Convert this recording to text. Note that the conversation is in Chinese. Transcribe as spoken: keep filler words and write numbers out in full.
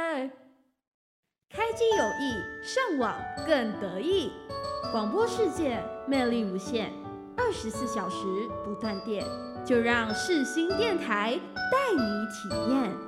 开机有益，上网更得意。广播世界魅力无限，二十四小时不断电，就让世新电台带你体验。